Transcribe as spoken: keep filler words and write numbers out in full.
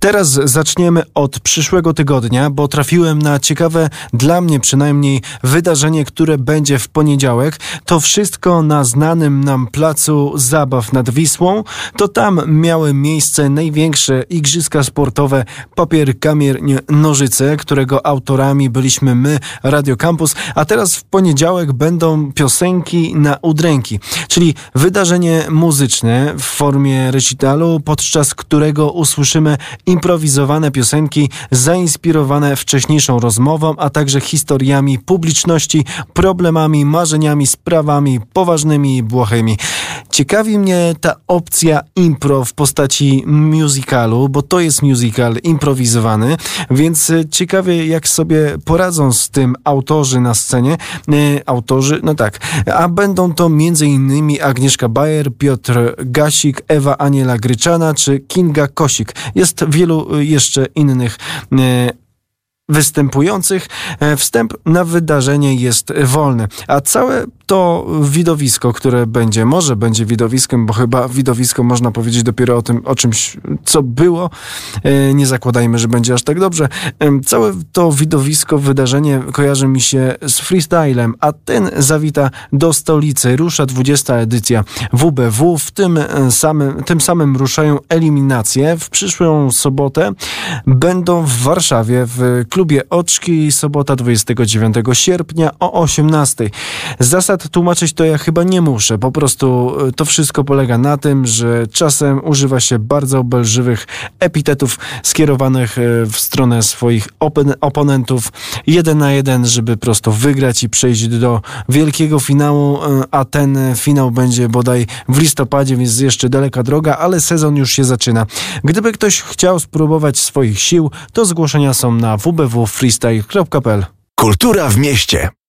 Teraz zaczniemy od przyszłego tygodnia, bo trafiłem na ciekawe, dla mnie przynajmniej, wydarzenie, które będzie w poniedziałek. To wszystko na znanym nam placu zabaw nad Wisłą. To tam miały miejsce największe igrzyska sportowe Papier, Kamień, Nożyce, którego autorami byliśmy my, Radio Campus, a teraz w poniedziałek będą piosenki na udręki, czyli wydarzenie muzyczne w formie recitalu, podczas którego usłyszymy improwizowane piosenki zainspirowane wcześniejszą rozmową, a także historiami publiczności, problemami, marzeniami, sprawami poważnymi i błahymi. Ciekawi mnie ta opcja impro w postaci musicalu, bo to jest musical improwizowany, więc ciekawie jak sobie poradzą z tym autorzy na scenie. E, autorzy, no tak, a będą to między innymi Agnieszka Bayer, Piotr Gasik, Ewa Aniela Gryczana czy Kinga Kosik. Jest wielu jeszcze innych e, występujących. Wstęp na wydarzenie jest wolny, a całe to widowisko, które będzie, może będzie widowiskiem, bo chyba widowisko można powiedzieć dopiero o tym, o czymś, co było. Nie zakładajmy, że będzie aż tak dobrze. Całe to widowisko, wydarzenie kojarzy mi się z freestylem, a ten zawita do stolicy. Rusza dwudziesta edycja W B W. W tym samym, tym samym ruszają eliminacje. W przyszłą sobotę będą w Warszawie w klubie Oczki, sobota dwudziestego dziewiątego sierpnia o osiemnastej. Zasad tłumaczyć to ja chyba nie muszę. Po prostu to wszystko polega na tym, że czasem używa się bardzo obelżywych epitetów skierowanych w stronę swoich op- oponentów jeden na jeden, żeby prosto wygrać i przejść do wielkiego finału, a ten finał będzie bodaj w listopadzie, więc jeszcze daleka droga, ale sezon już się zaczyna. Gdyby ktoś chciał spróbować swoich sił, to zgłoszenia są na w b w freestyle kropka p l. Kultura w mieście.